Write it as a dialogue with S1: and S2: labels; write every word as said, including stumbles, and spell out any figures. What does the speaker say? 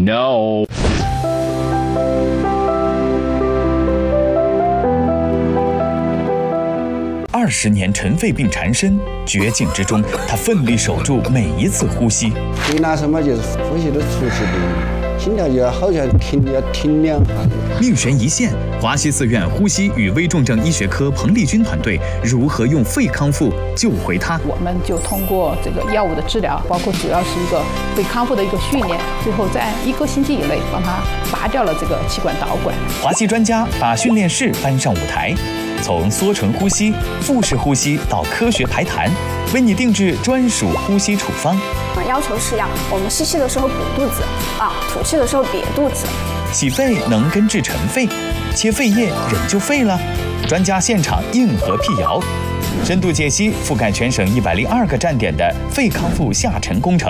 S1: no。
S2: 二十年尘肺病缠身，绝境之中，他奋力守住每一次呼吸。
S3: 最拿什么就是呼吸都出气不，心跳就要好像停要停两下。
S2: 命悬一线，华西四院呼吸与危重症医学科彭丽君团队如何用肺康复救回他？
S4: 我们就通过这个药物的治疗，包括主要是一个肺康复的一个训练，最后在一个星期以内帮他拔掉了这个气管导管。
S2: 华西专家把训练室搬上舞台。从缩唇呼吸、腹式呼吸到科学排痰，为你定制专属呼吸处方。
S5: 要求是要我们吸气的时候鼓肚子，啊，吐气的时候瘪肚子。
S2: 洗肺能根治尘肺，切肺叶人就废了？专家现场硬核辟谣，深度解析覆盖全省一百零二个站点的肺康复下沉工程。